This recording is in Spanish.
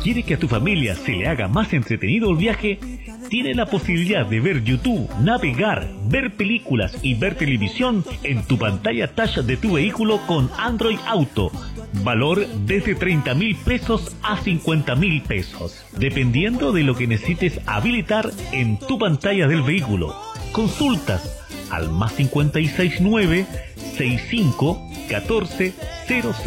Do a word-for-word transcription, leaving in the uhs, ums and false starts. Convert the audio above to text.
¿Quiere que a tu familia se le haga más entretenido el viaje? Tiene la posibilidad de ver YouTube, navegar, ver películas y ver televisión en tu pantalla touch de tu vehículo con Android Auto. Valor desde treinta mil pesos a cincuenta mil pesos, dependiendo de lo que necesites habilitar en tu pantalla del vehículo. Consultas al más cincuenta y seis nueve, sesenta y cinco, catorce, cero cero.